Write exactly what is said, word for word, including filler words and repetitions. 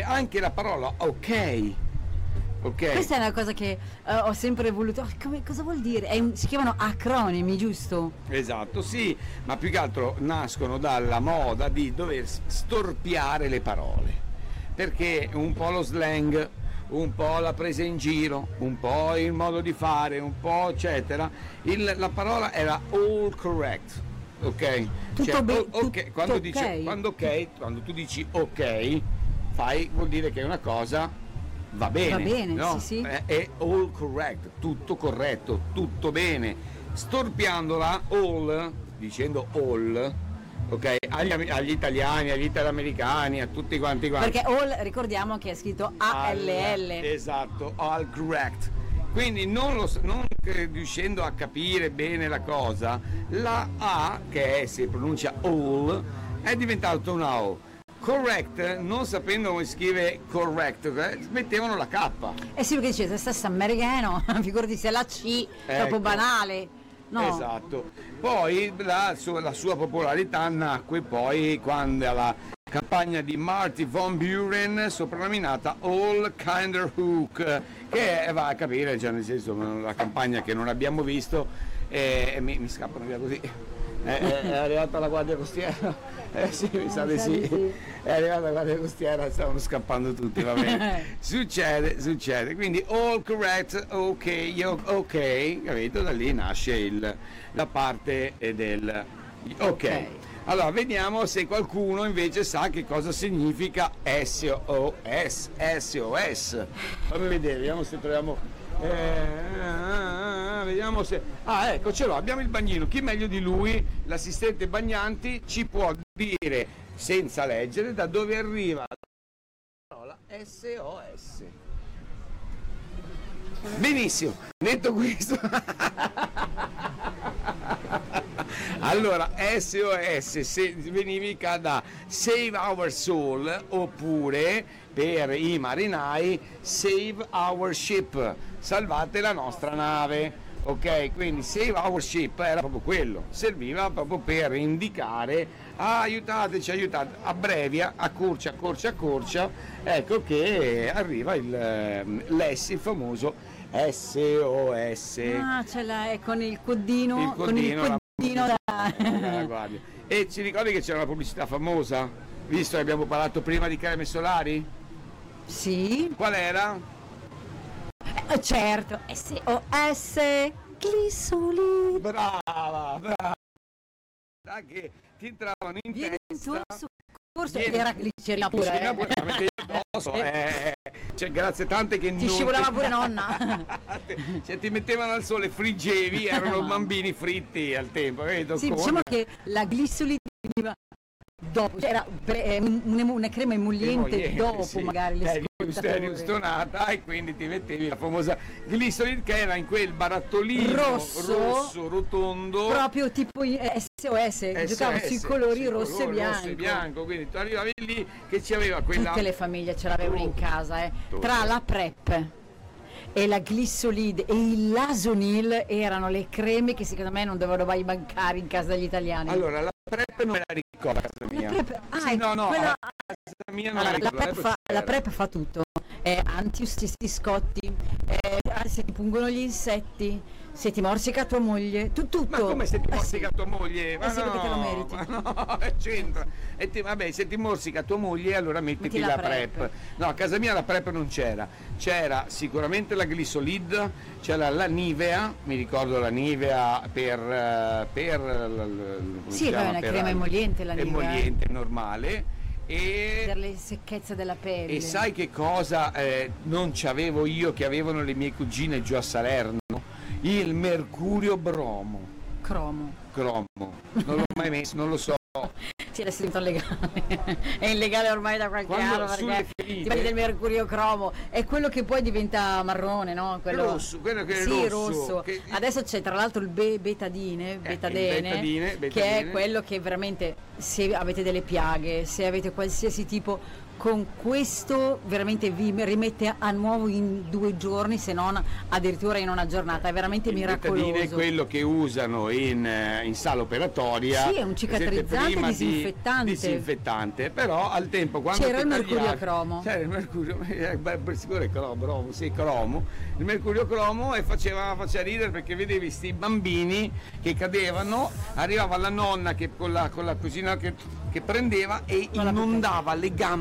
anche la parola ok. Okay. Questa è una cosa che uh, ho sempre voluto. Oh, come, cosa vuol dire? È un, si chiamano acronimi, giusto? Esatto, sì, ma più che altro nascono dalla moda di dover storpiare le parole, perché un po' lo slang, un po' la presa in giro, un po' il modo di fare, un po' eccetera. Il, la parola era all correct, ok? Tutto cioè, bene. Okay, quando, okay. Dice, quando, okay, quando tu dici ok, fai, vuol dire che è una cosa va bene, va bene, no? sì, sì. È, è all correct, tutto corretto, tutto bene. Storpiandola all, dicendo all, ok, agli, agli italiani, agli italoamericani, a tutti quanti quanti. Perché all, ricordiamo che è scritto A L L. Esatto, all correct. Quindi non, lo, non riuscendo a capire bene la cosa, la A, che è, si pronuncia all, è diventata una O. Correct, non sapendo come scrive correct, eh, mettevano la K. Eh sì, perché dice, se stesse americano, figurati se la C, è ecco. Troppo banale. No. Esatto. Poi la sua, la sua popolarità nacque poi quando la campagna di Marty Von Buren, soprannominata All Kinder Hook, che va a capire, cioè nel senso, la campagna che non abbiamo visto, e eh, mi, mi scappano via così. È, è arrivata la guardia costiera. Eh sì, mi sa di sì. sì. È arrivata la guardia costiera, stavano scappando tutti, va bene. Succede, succede. Quindi all correct, ok, ok, capito? Da lì nasce il, la parte del ok. Okay. Allora, vediamo se qualcuno invece sa che cosa significa S O S. S O S. Fammi vedere, vediamo se troviamo. Eh, vediamo se. Ah, ecco, ce l'ho, abbiamo il bagnino. Chi meglio di lui, l'assistente Bagnanti, ci può dire senza leggere da dove arriva la parola S O S. Benissimo, detto questo. Allora, S O S significa da Save Our Soul, oppure per i marinai Save Our Ship, salvate la nostra nave. Ok, quindi Save Our Ship era proprio quello, serviva proprio per indicare ah, aiutateci, aiutate, abbrevia, accorcia, accorcia, accorcia, ecco che arriva il l'S, il famoso S O S. Ah, ce l'hai con il codino, il codino, con il codino la, da... la guardia. E ci ricordi che c'era una pubblicità famosa, visto che abbiamo parlato prima di creme solari? Sì. Qual era? Eh, certo, S O S Glysolid. Brava, brava. Che ti entravano in Vieni testa. In corso era glicerina pure. Eh. Pure, la mettevi addosso, eh. Cioè, grazie tante che ti non scivolava ti... pure nonna. Cioè, ti mettevano al sole, friggevi, erano bambini fritti al tempo, vedo. Sì, con... diciamo che la Glysolid veniva dopo, cioè era pre, una, una crema emolliente, emolliente dopo sì. magari le eri stonata e quindi ti mettevi la famosa Glysolid, che era in quel barattolino rosso, rosso rotondo, proprio tipo S O S, giocava sui colori rosso, colore, e bianco. rosso e bianco, quindi tu arrivavi lì che ci aveva quella... Tutte le famiglie ce l'avevano oh, in casa, eh. Tra la Prep e la Glysolid e il Lasonil erano le creme che secondo me non dovevano mai mancare in casa degli italiani. Allora la Prep non me la ricordo a casa mia. Prep, ah, sì, no, no, quella... a casa mia non allora, la ricordo. La prep, fa, la prep fa tutto, è anti-stiscotti, eh, se ti pungono gli insetti, se ti morsica tua moglie, tu, tutto. Ma come se ti morsica eh, tua moglie? Ma eh sì, no, perché te lo meriti. Ma no, c'entra. E ti, vabbè, se ti morsica tua moglie, allora mettiti Metti la, la prep. prep. No, a casa mia la Prep non c'era. C'era sicuramente la Glysolid, c'era la Nivea, mi ricordo la Nivea per... per sì, è una crema emoliente la Nivea. Emoliente, normale. E per le secchezze della pelle. E sai che cosa eh, non c'avevo io, che avevano le mie cugine giù a Salerno? Il mercurio bromo. Cromo. Cromo. Non l'ho mai messo, non lo so. Sì, adesso diventa illegale. È illegale ormai da qualche Quando anno perché ti metti del mercurio cromo. È quello che poi diventa marrone, no? Quello rosso, quello che è sì, rosso. rosso. Che... Adesso c'è tra l'altro il be- betadine, eh, betadene, betadine, betadine, che è quello che veramente, se avete delle piaghe, se avete qualsiasi tipo con questo veramente vi rimette a nuovo in due giorni, se non addirittura in una giornata, è veramente il miracoloso. betadine è quello che usano in, in sala operatoria. Sì, è un cicatrizzante prima disinfettante. Di, disinfettante, però al tempo quando c'era il tagliavi, mercurio cromo. C'era il mercurio, eh, beh, per sicuro è cromo, cromo, sì, cromo, il mercurio cromo, e faceva, faceva ridere perché vedevi questi bambini che cadevano, arrivava la nonna che con la, con la cosina che, che prendeva e inondava le gambe